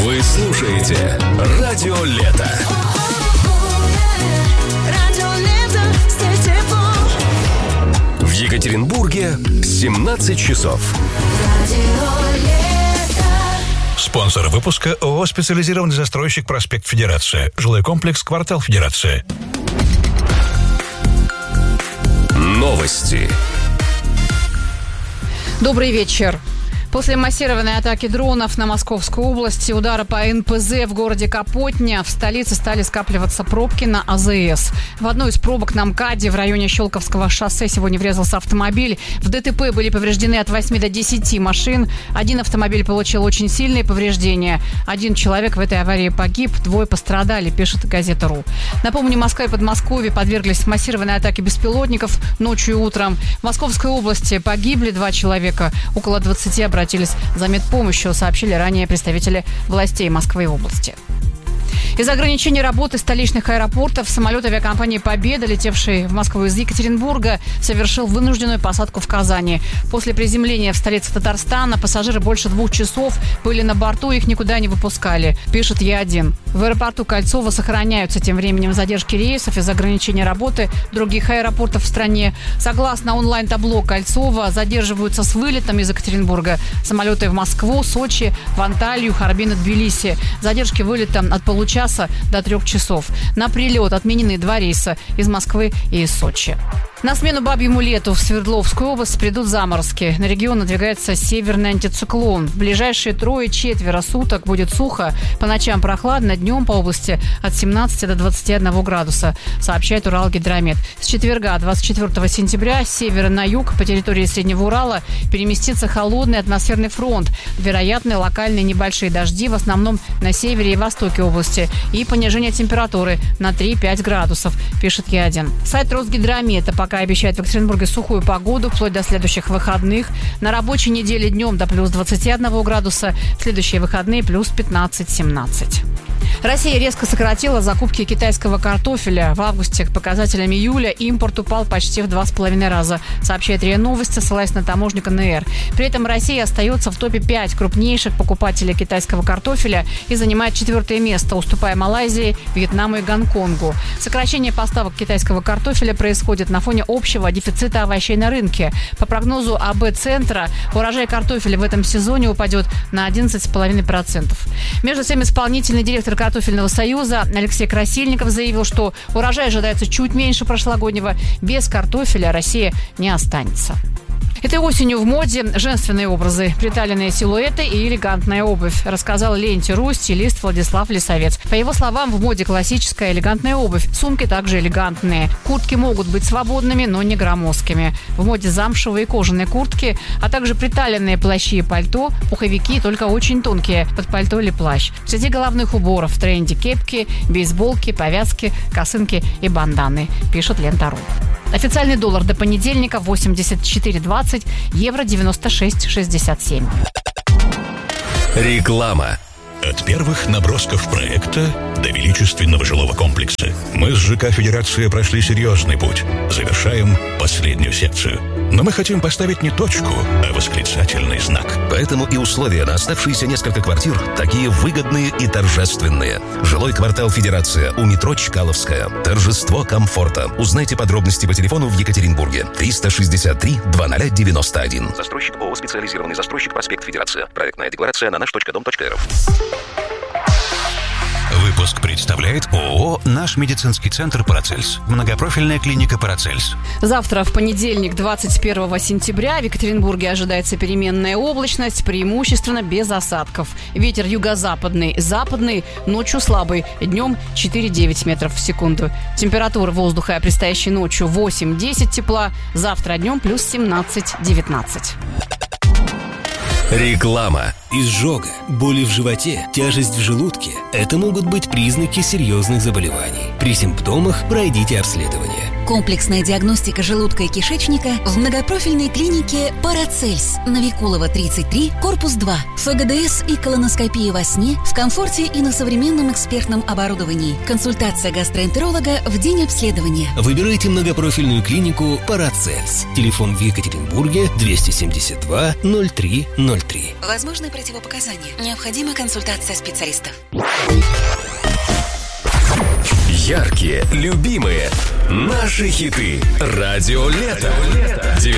Вы слушаете Радио Лето. В Екатеринбурге 17 часов. Спонсор выпуска ООО «Специализированный застройщик Проспект Федерация». Жилой комплекс «Квартал Федерация». Новости. Добрый вечер. После массированной атаки дронов на Московскую область и удара по НПЗ в городе Капотня в столице стали скапливаться пробки на АЗС. В одной из пробок на МКАДе в районе Щелковского шоссе сегодня врезался автомобиль. В ДТП были повреждены от 8 до 10 машин. Один автомобиль получил очень сильные повреждения. Один человек в этой аварии погиб, 2 пострадали, пишет газета.ру. Напомню, Москва и Подмосковье подверглись массированной атаке беспилотников ночью и утром. В Московской области погибли 2 человека. Около 20 обратились за медпомощью, сообщили ранее представители властей Москвы и области. Из-за ограничения работы столичных аэропортов самолет авиакомпании «Победа», летевший в Москву из Екатеринбурга, совершил вынужденную посадку в Казани. После приземления в столице Татарстана пассажиры больше 2 часов были на борту, их никуда не выпускали, пишет Е1. В аэропорту Кольцово сохраняются тем временем задержки рейсов из-за ограничения работы других аэропортов в стране. Согласно онлайн-табло Кольцово, задерживаются с вылетом из Екатеринбурга самолеты в Москву, Сочи, в Анталию, Харбин и Тбилиси. Задержки вылета от получаса до 3 часов. На прилет отменены 2 рейса из Москвы и из Сочи. На смену бабьему лету в Свердловскую область придут заморозки. На регион надвигается северный антициклон. В ближайшие 3-4 суток будет сухо. По ночам прохладно, днем по области от 17 до 21 градуса, сообщает Уралгидромет. С четверга, 24 сентября, с севера на юг по территории Среднего Урала переместится холодный атмосферный фронт. Вероятны локальные небольшие дожди, в основном на севере и востоке области. И понижение температуры на 3-5 градусов, пишет Е1. Сайт Росгидромета пока обещает в Екатеринбурге сухую погоду вплоть до следующих выходных. На рабочей неделе днем до плюс 21 градуса, в следующие выходные плюс 15-17. Россия резко сократила закупки китайского картофеля. В августе к показателям июля импорт упал почти в 2,5 раза, сообщает РИА Новости, ссылаясь на таможню КНР. При этом Россия остается в топе 5 крупнейших покупателей китайского картофеля и занимает 4 место, уступая Малайзии, Вьетнаму и Гонконгу. Сокращение поставок китайского картофеля происходит на фоне общего дефицита овощей на рынке. По прогнозу АБ-центра, урожай картофеля в этом сезоне упадет на 11,5%. Между тем, исполнительный директор Картофельного союза Алексей Красильников заявил, что урожай ожидается чуть меньше прошлогоднего. Без картофеля Россия не останется. Этой осенью в моде женственные образы, приталенные силуэты и элегантная обувь, рассказал Ленте.ру стилист Владислав Лисовец. По его словам, в моде классическая элегантная обувь, сумки также элегантные. Куртки могут быть свободными, но не громоздкими. В моде замшевые и кожаные куртки, а также приталенные плащи и пальто, пуховики только очень тонкие, под пальто или плащ. Среди головных уборов в тренде кепки, бейсболки, повязки, косынки и банданы, пишет Лента.ру. Официальный доллар до понедельника 84,20, евро 96,67. Реклама. От первых набросков проекта до величественного жилого комплекса мы с ЖК «Федерация» прошли серьезный путь. Завершаем последнюю секцию. Но мы хотим поставить не точку, а восклицательный знак. Поэтому и условия на оставшиеся несколько квартир такие выгодные и торжественные. Жилой квартал «Федерация» у метро Чкаловская. Торжество комфорта. Узнайте подробности по телефону в Екатеринбурге. 363-2091. Застройщик ООО «Специализированный застройщик Проспект Федерация». Проектная декларация на наш.дом.рф. Выпуск представляет ООО «Наш медицинский центр Парацельс». Многопрофильная клиника Парацельс. Завтра, в понедельник, 21 сентября, в Екатеринбурге ожидается переменная облачность, преимущественно без осадков. Ветер юго-западный, западный, ночью слабый, днем 4-9 метров в секунду. Температура воздуха предстоящей ночью 8-10 тепла, завтра днем плюс 17-19. Реклама. Изжога, боли в животе, тяжесть в желудке – это могут быть признаки серьезных заболеваний. При симптомах пройдите обследование. Комплексная диагностика желудка и кишечника в многопрофильной клинике «Парацельс» на Викулова, 33, корпус 2. ФГДС и колоноскопия во сне в комфорте и на современном экспертном оборудовании. Консультация гастроэнтеролога в день обследования. Выбирайте многопрофильную клинику «Парацельс». Телефон в Екатеринбурге 272 03 03. Возможны противопоказания. Необходима консультация специалистов. Яркие, любимые, наши хиты. Радио Лето.